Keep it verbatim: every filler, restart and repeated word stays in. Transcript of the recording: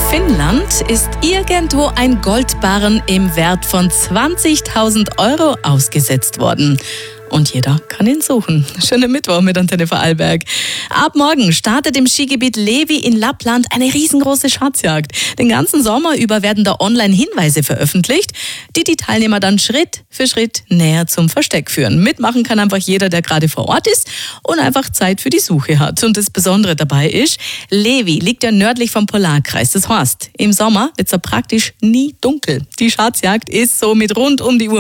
Finnland ist irgendwo ein Goldbarren im Wert von zwanzigtausend Euro ausgesetzt worden. Und jeder kann ihn suchen. Schönen Mittwoch mit Antenne Vorarlberg. Ab morgen startet im Skigebiet Levi in Lappland eine riesengroße Schatzjagd. Den ganzen Sommer über werden da online Hinweise veröffentlicht, die die Teilnehmer dann Schritt für Schritt näher zum Versteck führen. Mitmachen kann einfach jeder, der gerade vor Ort ist und einfach Zeit für die Suche hat. Und das Besondere dabei ist, Levi liegt ja nördlich vom Polarkreis. Das heißt, im Sommer wird es ja praktisch nie dunkel. Die Schatzjagd ist somit rund um die Uhr